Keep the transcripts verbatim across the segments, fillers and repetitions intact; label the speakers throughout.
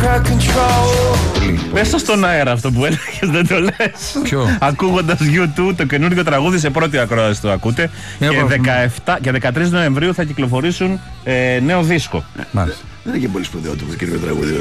Speaker 1: Πες το στον αέρα αυτό που έλεγες, δεν το λες?
Speaker 2: Ποιο?
Speaker 1: Ακούγοντας γιου τού, το καινούργιο τραγούδι σε πρώτη ακρόαση το ακούτε. Και, δεκαεπτά, και δεκατρείς Νοεμβρίου θα κυκλοφορήσουν ε, νέο δίσκο.
Speaker 3: Μάλιστα. Δεν είναι και πολύ σπουδαίο το καινούργιο τραγούδι.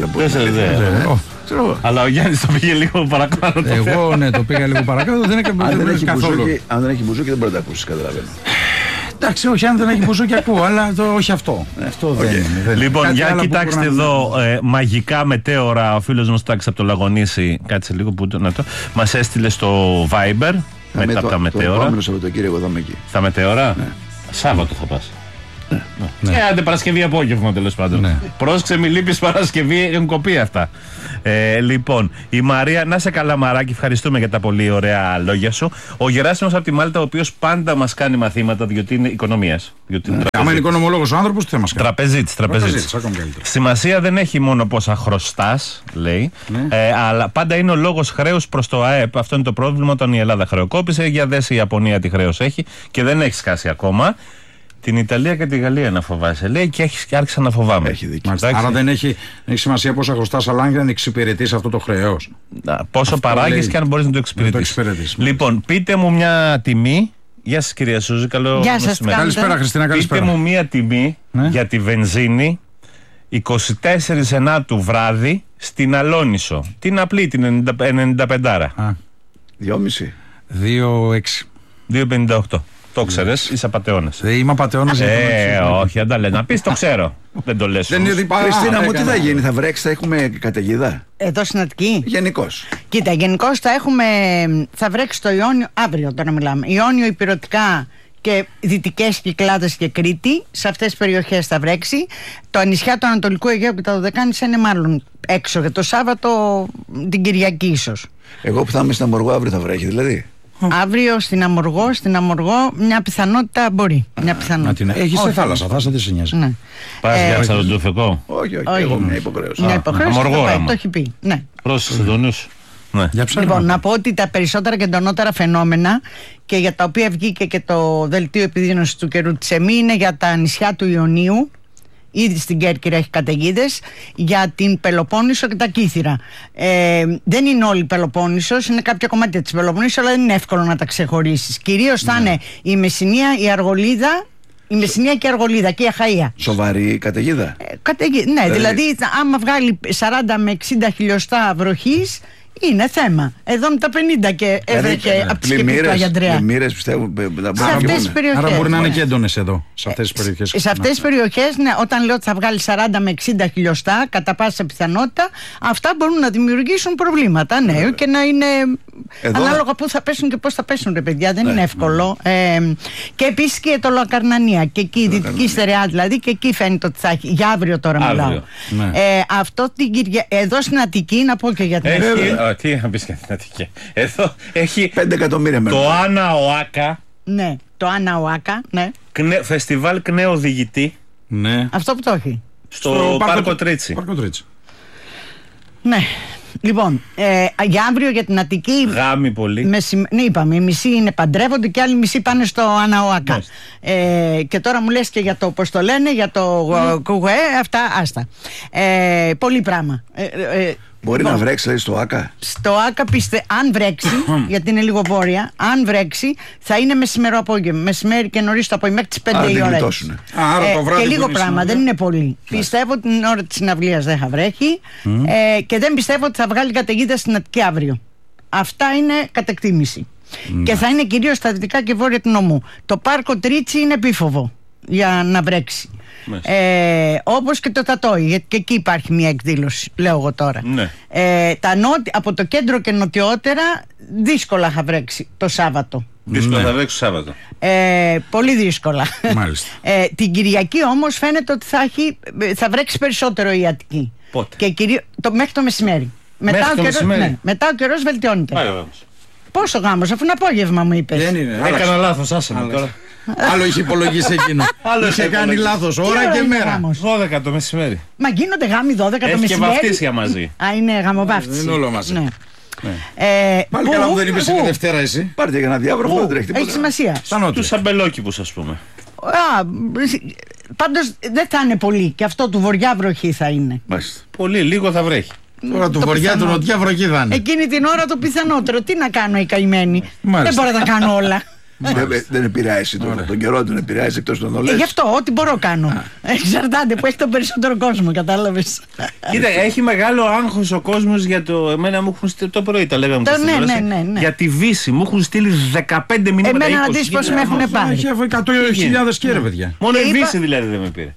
Speaker 1: Αλλά ο Γιάννης το πήγε λίγο παρακάτω.
Speaker 3: Εγώ ναι, το πήγα λίγο παρακάτω. Δεν έκανε καθόλου. Αν δεν έχει μπουζούκι δεν μπορεί να τα ακούσει, καταλαβαίνω. Εντάξει, όχι, αν δεν έχει μπουζούκι ακούω, αλλά το, όχι αυτό. αυτό δεν είναι.
Speaker 1: Λοιπόν, για κοιτάξτε εδώ, ε, μαγικά μετέωρα, ο φίλος μας Τάκης από το Λαγονήσι, κάτσε λίγο που να το, μας έστειλε στο Viber, μετά από τα μετέωρα. Το
Speaker 3: επόμενο Σαββατοκύριακο θα είμαι εκεί.
Speaker 1: Στα μετέωρα, ναι. Σάββατο θα πας. Ναι. Ναι. Ε, άντε Παρασκευή απόγευμα τέλος πάντων. Ναι. Πρόσεξε, μη λείπεις Παρασκευή, έχουν κοπεί αυτά. Ε, λοιπόν, η Μαρία, να σε καλά Μαράκι, ευχαριστούμε για τα πολύ ωραία λόγια σου. Ο Γεράσιμος από τη Μάλτα, ο οποίος πάντα μας κάνει μαθήματα, διότι είναι οικονομίας.
Speaker 3: Ναι. Άμα είναι οικονομολόγος ο άνθρωπος, τι θα μας κάνει?
Speaker 1: Τραπεζίτης, τραπεζίτης. Σημασία δεν έχει μόνο πόσα χρωστάς, λέει, ναι. ε, αλλά πάντα είναι ο λόγος χρέους προς το ΑΕΠ. Αυτό είναι το πρόβλημα όταν η Ελλάδα χρεοκόπησε. Για δες η Ιαπωνία τι χρέος έχει και δεν έχει σκάσει ακόμα. Την Ιταλία και τη Γαλλία να φοβάσαι, λέει, και έχεις και άρχισα να φοβάμαι.
Speaker 3: Έχει δίκιο. Άρα δεν έχει, έχει σημασία πόσα χρωστάς, αλλά αν εξυπηρετείς αυτό το χρέος.
Speaker 1: Πόσο παράγεις και αν μπορείς να το εξυπηρετήσεις. Λοιπόν, πείτε μου μια τιμή. Γεια σας κυρία Σούζη, καλό
Speaker 4: μεσημέρι.
Speaker 3: Καλησπέρα Χριστίνα, καλησπέρα.
Speaker 1: Πείτε μου μια τιμή ναι. για τη βενζίνη είκοσι τέσσερις ενάτου βράδυ στην Αλόνισο. Την απλή, την ενενήντα πέντε.
Speaker 3: δυόμισι.
Speaker 2: δύο έξι.
Speaker 1: δύο πενήντα οκτώ. Το ξέρεις, είσαι απατεώνας.
Speaker 2: Δεν είμαι απατεώνας.
Speaker 1: Ε, όχι, αν τα λες. Να πεις το ξέρω. Δεν το λες.
Speaker 3: Χριστίνα μου, τι θα γίνει, θα βρέξει, θα έχουμε καταιγίδα?
Speaker 4: Εδώ στην Αττική.
Speaker 3: Γενικώς.
Speaker 4: Κοίτα, γενικώς θα έχουμε, θα βρέξει το Ιόνιο, αύριο τώρα μιλάμε. Ιόνιο, Ηπειρωτικά και Δυτικές Κυκλάδες και Κρήτη. Σε αυτές τις περιοχές θα βρέξει. Το νησιά του Ανατολικού Αιγαίου και τα Δωδεκάνησα είναι μάλλον έξω. Για το Σάββατο, την Κυριακή ίσως.
Speaker 3: Εγώ που θα είμαι στην Αμοργό αύριο θα βρέχει δηλαδή?
Speaker 4: Αύριο στην Αμοργό, στην Αμοργό μια πιθανότητα μπορεί. Μια πιθανότητα.
Speaker 3: Έχει σε θάλασσα, θα σε τι νοιάζει.
Speaker 4: Ναι.
Speaker 1: Πας ε, για Σαροντούφεκο?
Speaker 3: Όχι, όχι, όχι, εγώ μια υποχρέωση.
Speaker 4: Μια υποχρέωση,
Speaker 1: Αμοργό,
Speaker 4: το, το έχει πει. Ναι.
Speaker 1: Πρόσεξε το νου σου. Ναι.
Speaker 4: Λοιπόν, να πω ότι τα περισσότερα και εντονότερα φαινόμενα και για τα οποία βγήκε και το δελτίο επιδείνωσης του καιρού της ΕΜΗ είναι για τα νησιά του Ιωνίου. Ήδη στην Κέρκυρα έχει καταιγίδες, για την Πελοπόννησο και τα Κύθυρα. Ε, δεν είναι όλη η Πελοπόννησος, είναι κάποια κομμάτια της Πελοπόννησου, αλλά δεν είναι εύκολο να τα ξεχωρίσεις. Κυρίως θα ναι. είναι η Μεσσηνία, η Αργολίδα, η Μεσσηνία και η Αργολίδα και η Αχαΐα.
Speaker 3: Σοβαρή καταιγίδα. Ε,
Speaker 4: καταιγίδα ναι, δηλαδή... δηλαδή άμα βγάλει σαράντα με εξήντα χιλιοστά βροχής, είναι θέμα. Εδώ με τα πενήντα και έβρεχε από τη σκεπή του Αγιαντρέα.
Speaker 3: Πλημμύρες πιστεύω.
Speaker 4: Σε αυτές τις περιοχές.
Speaker 2: Άρα μπορεί να είναι και έντονες εδώ, σε αυτές τις περιοχές.
Speaker 4: Σε αυτές τις περιοχές, ναι, όταν λέω ότι θα βγάλει σαράντα με εξήντα χιλιοστά, κατά πάσα πιθανότητα, αυτά μπορούν να δημιουργήσουν προβλήματα. Ναι, και να είναι. Εδώ... Ανάλογα πού θα πέσουν και πώς θα πέσουν, ρε παιδιά, δεν ναι, είναι εύκολο. Ναι. Ε, και επίσης και το Λοακαρνανία, και εκεί η Δυτική Στερεά δηλαδή, και εκεί φαίνεται ότι θα έχει. Για αύριο τώρα αύριο. μιλάω. Ναι. Ε, αυτό την Κυρια... Εδώ στην Αττική, να πω και για την Αττική.
Speaker 1: Τι να πεις για την Αττική. Εδώ έχει
Speaker 3: πέντε εκατομμύρια
Speaker 1: το Άννα Οάκα.
Speaker 4: Ναι, το Άννα Οάκα, ναι.
Speaker 1: Κνε... Φεστιβάλ Κνέο Οδηγητή.
Speaker 2: Ναι.
Speaker 4: Αυτό που το έχει.
Speaker 1: Στο, Στο Πάρκο Τρίτσι.
Speaker 2: Πάρκο Τρίτσι.
Speaker 4: Ναι. Λοιπόν, ε, για αύριο για την Αττική.
Speaker 1: Γάμοι πολύ.
Speaker 4: Μεση, ναι, είπαμε, οι μισοί είναι παντρεύονται και άλλοι μισοί πάνε στο Αναοάκα. Ε, και τώρα μου λες και για το, πώς το λένε, για το mm. κουγουέ, αυτά, άστα. Ε, πολύ πράγμα. Ε, ε,
Speaker 3: Μπορεί λοιπόν, να βρέξει δηλαδή, στο Άκα.
Speaker 4: Στο Άκα πιστε, αν βρέξει, γιατί είναι λίγο βόρεια, αν βρέξει θα είναι μεσημερό απόγευμα. Μεσημέρι και νωρίς το απόγευμα, μέχρι τις πέντε η ώρα. Ε, και λίγο πράγμα, δεν είναι πολύ. Yeah. Πιστεύω ότι την ώρα της συναυλίας δεν θα βρέχει mm. ε, και δεν πιστεύω ότι θα βγάλει καταιγίδα στην Αττική αύριο. Αυτά είναι κατ' εκτίμηση. Mm. Και θα είναι κυρίως στα δυτικά και βόρεια του νομού. Το Πάρκο Τρίτσι είναι επίφοβο για να βρέξει. Ε, όπως και το Τατόι, γιατί και εκεί υπάρχει μια εκδήλωση, λέω εγώ τώρα. Ναι. Ε, τα νότι, από το κέντρο και νοτιότερα δύσκολα θα βρέξει το Σάββατο.
Speaker 1: Δύσκολα ναι. θα βρέξει το Σάββατο.
Speaker 4: Ε, πολύ δύσκολα.
Speaker 2: Μάλιστα.
Speaker 4: Ε, την Κυριακή όμως φαίνεται ότι θα, έχει, θα βρέξει περισσότερο η Αττική.
Speaker 1: Πότε?
Speaker 4: Και κυρί, το, μέχρι το μεσημέρι. Μετά
Speaker 1: μέχρι
Speaker 4: ο,
Speaker 1: το
Speaker 4: καιρός,
Speaker 1: μεσημέρι.
Speaker 4: Ναι, μετά ο καιρός βελτιώνεται.
Speaker 1: Άρα,
Speaker 4: πόσο γάμος, αφού είναι απόγευμα μου είπες.
Speaker 2: Δεν είναι.
Speaker 1: Έκανα λάθος, άσε με τώρα.
Speaker 2: Άλλο είχε υπολογίσει εκείνο. Άλλο είχε κάνει λάθος ώρα και μέρα.
Speaker 1: δώδεκα το μεσημέρι.
Speaker 4: Μα γίνονται γάμοι δώδεκα το μεσημέρι.
Speaker 1: Έχει και βαφτίσια μαζί.
Speaker 4: Α, είναι γαμοβάφτιση.
Speaker 2: Είναι όλο μαζί.
Speaker 4: Ναι. Ε,
Speaker 2: πάλι καλά που δεν είπες είναι Δευτέρα εσύ.
Speaker 3: Πάρτε για ένα διάβροχο, δεν τρέχει τίποτα.
Speaker 4: Έχει σημασία.
Speaker 1: Τους αμπελόκηπους ας πούμε.
Speaker 4: Α, Πάντως δεν θα είναι πολύ. Και αυτό του βορειά βροχή θα είναι.
Speaker 1: Μάλιστα. Πολύ, λίγο θα βρέχει.
Speaker 3: Τώρα του βορειά, του νοτιά βροχή θα είναι.
Speaker 4: Εκείνη την ώρα το πιθανότερο. Τι να κάνω οι καημένοι. Δεν μπορώ να τα κάνω όλα.
Speaker 2: Δεν, δεν επηρεάζει τον, τον καιρό, τον επηρεάζει εκτός των ολές.
Speaker 4: Ε, γι' αυτό, ό,τι μπορώ κάνω. Εξαρτάται που έχει τον περισσότερο κόσμο, κατάλαβες.
Speaker 1: Κοίτα, έχει μεγάλο άγχος ο κόσμος για το. Εμένα μου έχουν στείλει το πρωί, τα λέγαμε το,
Speaker 4: ναι, ναι, ναι, ναι.
Speaker 1: Για τη Βύση μου έχουν στείλει δεκαπέντε μηνύματα.
Speaker 4: Εμένα να δεις πώς με έχουν πάρει.
Speaker 3: Έχει εκατό χιλιάδες κέρε, παιδιά.
Speaker 1: Μόνο η Βύση δηλαδή δεν με πήρε.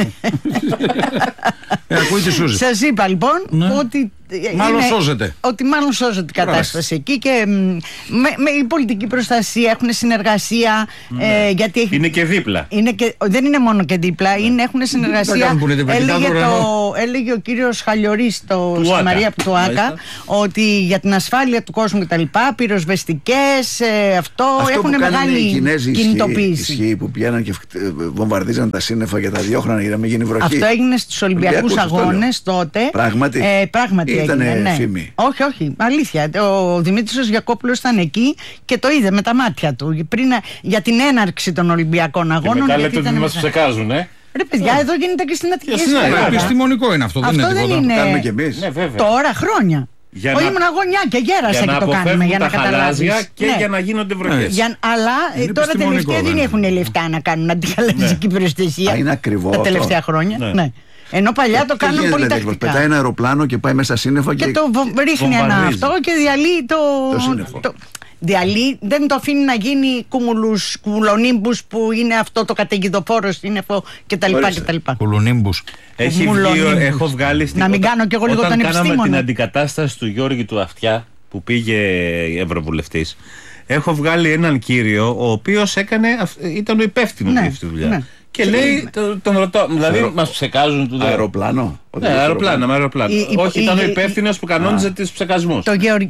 Speaker 3: Ε, ακούει τη Σούζη.
Speaker 4: Σας είπα λοιπόν ότι.
Speaker 3: Μάλλον
Speaker 4: είναι,
Speaker 3: σώζεται.
Speaker 4: Ότι μάλλον σώζεται η κατάσταση εκεί και με, με η πολιτική προστασία έχουν συνεργασία.
Speaker 1: Ναι.
Speaker 4: Ε, γιατί έχει,
Speaker 1: είναι και δίπλα.
Speaker 4: Είναι και, δεν είναι μόνο και δίπλα, είναι, έχουν συνεργασία. Έλεγε, το, έλεγε ο κύριος Χαλιορής στο Μαρία του Άκα ότι για την ασφάλεια του κόσμου κτλ. Πυροσβεστικές, ε, αυτό, αυτό έχουν μεγάλη κινητοποίηση.
Speaker 2: Ισχύει που πηγαίναν και βομβαρδίζαν τα σύννεφα και τα διώχναν για να μην γίνει βροχή.
Speaker 4: Αυτό έγινε στους Ολυμπιακούς Αγώνες τότε.
Speaker 2: Πράγματι.
Speaker 4: Ε, πράγματι
Speaker 2: Ήτανε
Speaker 4: έγινε, ναι.
Speaker 2: φήμη.
Speaker 4: Όχι, όχι, αλήθεια. Ο Δημήτρης Γιακόπουλος ήταν εκεί και το είδε με τα μάτια του πριν, για την έναρξη των Ολυμπιακών Αγώνων.
Speaker 1: Και μετά λέτε ότι μας ψεκάζουν, ε.
Speaker 4: Ρε παιδιά, εδώ γίνεται και στην Αττική.
Speaker 3: Επιστημονικό είναι αυτό, δεν είναι τίποτα.
Speaker 2: Το κάνουμε κι εμείς.
Speaker 4: Τώρα χρόνια.
Speaker 1: Για
Speaker 4: να... ήμουν αγωνιά και γέρασα και το κάνουμε για να καταλάβεις.
Speaker 1: Και ναι. για να γίνονται βροχές.
Speaker 4: Για... Αλλά ε, τώρα τελευταία δεν έχουν λεφτά να κάνουν αντιχαλαζική ναι. προστασία.
Speaker 2: Είναι ακριβό
Speaker 4: τα τελευταία
Speaker 2: αυτό.
Speaker 4: χρόνια.
Speaker 2: Ναι.
Speaker 4: Ναι. Ενώ παλιά το κάνουν πολύ τακτικά.
Speaker 2: Πετάει ένα αεροπλάνο και πάει μέσα στα σύννεφα και,
Speaker 4: και το ρίχνει ένα αυτό και διαλύει το,
Speaker 2: το σύννεφο.
Speaker 4: Το... Διαλύει, δεν το αφήνει να γίνει κουμουλούς, κουμουλονίμπους που είναι αυτό το καταιγιδοφόρο σύννεφο κτλ.
Speaker 3: Κουλονίμπους.
Speaker 1: Έχει βγει, έχω βγάλει στην.
Speaker 4: Να μην κάνω κι εγώ λίγο τον επιστήμονα.
Speaker 1: Όταν κάναμε την αντικατάσταση του Γιώργη του Αυτιά που πήγε ευρωβουλευτής, έχω βγάλει έναν κύριο ο οποίος έκανε, ήταν ο υπεύθυνος για αυτή τη δουλειά. Ναι. Και λέει, τον ρωτώ, δηλαδή μας ψεκάζουν του
Speaker 2: αεροπλάνο.
Speaker 1: Ναι, αεροπλάνο, αεροπλάνο. Όχι, ήταν ο υπεύθυνος που κανόνιζε τους ψεκασμούς.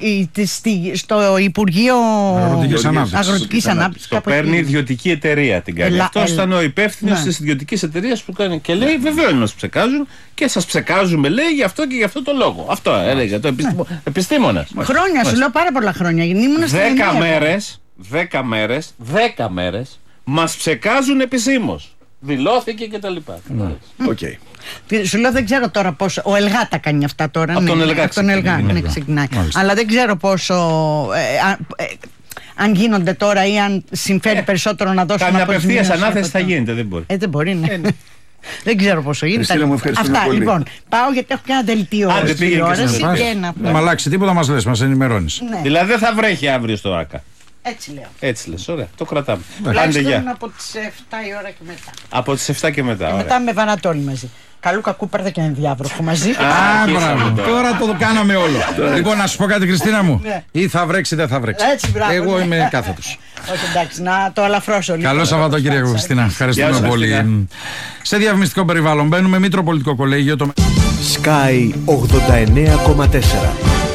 Speaker 4: Στο Υπουργείο Αγροτικής Ανάπτυξης.
Speaker 1: Το παίρνει ιδιωτική εταιρεία την κάνει. Αυτός ήταν ο υπεύθυνος της ιδιωτικής εταιρείας που κάνει. Και λέει, βεβαίως μας ψεκάζουν και σας ψεκάζουμε, λέει, γι' αυτό και γι' αυτό το λόγο. Αυτό έλεγε το επιστήμονας.
Speaker 4: Χρόνια, σου λέω πάρα πολλά χρόνια.
Speaker 1: Δέκα μέρες, δέκα μέρες, δέκα μέρες μας ψεκάζουν επισήμως. Δηλώθηκε και τα λοιπά.
Speaker 2: Οκ. Okay.
Speaker 4: Σου λέω δεν ξέρω τώρα πόσο. Ο Ελγά τα κάνει αυτά τώρα.
Speaker 1: Από
Speaker 4: ναι,
Speaker 1: τον Ελγά,
Speaker 4: τον Ελγά ναι, ξεκινάει. Αλλά δεν ξέρω πόσο. Ε, α, ε, αν γίνονται τώρα ή αν συμφέρει ε, περισσότερο να δώσουμε.
Speaker 1: Καμία απευθείας ανάθεση θα γίνεται, δεν μπορεί.
Speaker 4: Ε, δεν μπορεί, ναι. Δεν ξέρω πόσο γίνεται.
Speaker 2: Αυτά
Speaker 4: πολύ. Λοιπόν, πάω γιατί έχω και ένα δελτίο στην τηλεόραση.
Speaker 3: Δεν μ' αλλάξει τίποτα, μας λες, μας ενημερώνεις.
Speaker 1: Δηλαδή δεν θα βρέχει αύριο στο Άκα.
Speaker 4: Έτσι λέω.
Speaker 1: Έτσι λες, ωραία, το κρατάμε.
Speaker 4: Τουλάχιστον από τις εφτά η ώρα και μετά.
Speaker 1: Από τις εφτά και μετά.
Speaker 4: Και μετά με Βανατόλη μαζί. Καλού κακού πάρτε και ένα διάβροχο μαζί.
Speaker 3: Α, μπράβο. Τώρα το κάναμε όλο. Λοιπόν, να σου πω κάτι, Χριστίνα μου. Ή θα βρέξει, δεν θα βρέξει. Εγώ είμαι κάθετος.
Speaker 4: Όχι, εντάξει, να το αλαφρώσω λίγο.
Speaker 3: Καλό Σαββατοκύριακο, Χριστίνα. Ευχαριστούμε πολύ. Σε διαφημιστικό περιβάλλον μπαίνουμε, Μητροπολιτικό Κολέγιο.
Speaker 5: Sky ογδόντα εννέα κόμμα τέσσερα.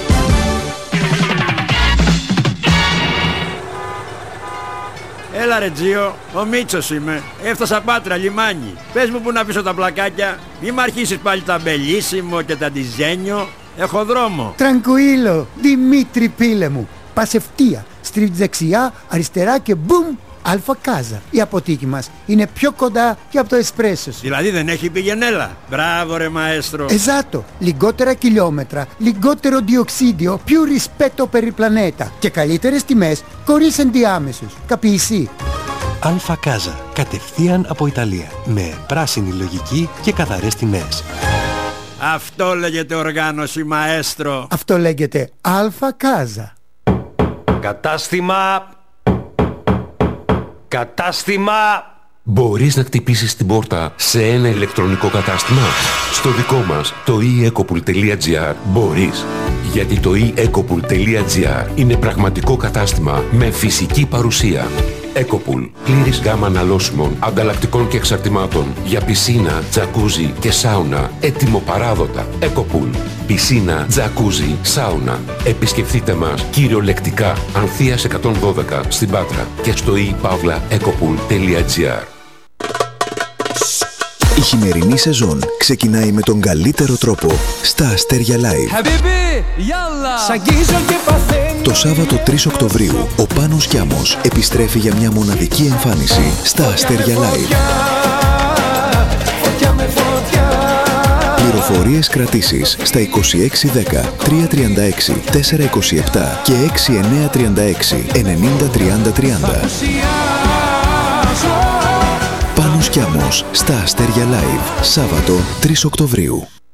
Speaker 6: Έλα ρε Τζίο, ο Μίτσος είμαι. Έφτασα Πάτρα, λιμάνι. Πες μου που να πίσω τα πλακάκια. Μη μ' αρχίσεις πάλι τα μπελίσιμο και τα ντιζένιο. Έχω δρόμο.
Speaker 7: Τρανκουίλο, Δημήτρη πίλε μου. Πας ευθεία, στρίβεις δεξιά, αριστερά και μπουμ, Αλφα Κάζα. Η αποθήκη μας είναι πιο κοντά και από το εσπρέσο σου.
Speaker 6: Δηλαδή δεν έχει πηγενέλα. Μπράβο ρε μαέστρο.
Speaker 7: Εζάτο. Λιγότερα χιλιόμετρα, λιγότερο διοξίδιο, più rispetto per il pianeta. Και καλύτερες τιμές, χωρίς ενδιάμεσους. Καπιεισί.
Speaker 5: Αλφα Κάζα. Κατευθείαν από Ιταλία. Με πράσινη λογική και καθαρές τιμές.
Speaker 6: Αυτό λέγεται οργάνωση μαέστρο.
Speaker 7: Αυτό λέγεται Αλφα Κάζα.
Speaker 5: Κατάστημα... Κατάστημα... Μπορείς να χτυπήσεις την πόρτα σε ένα ηλεκτρονικό κατάστημα? Στο δικό μας, το e ecopool τελεία gr, μπορείς. Γιατί το e ecopool τελεία gr είναι πραγματικό κατάστημα με φυσική παρουσία. Ecopool, πλήρης γάμα αναλώσιμων, ανταλλακτικών και εξαρτημάτων για πισίνα, τζακούζι και σάουνα, έτοιμο παράδοτα. Ecopool, πισίνα, τζακούζι, σάουνα. Επισκεφτείτε μας κυριολεκτικά Ανθείας εκατόν δώδεκα στην Πάτρα και στο e παύλα ecopool τελεία gr.
Speaker 8: Η χειμερινή σεζόν ξεκινάει με τον καλύτερο τρόπο στα Αστέρια Live. Το Σάββατο τρεις Οκτωβρίου ο Πάνος Γιάμος επιστρέφει για μια μοναδική εμφάνιση στα Αστέρια Live. Πληροφορίες κρατήσεις στα είκοσι έξι δέκα τριακόσια τριάντα έξι τετρακόσια είκοσι επτά και έξι εννιά τρία έξι ενενήντα τριάντα τριάντα. Πάνος Κιάμος στα Αστέρια Live, Σάββατο τρεις Οκτωβρίου.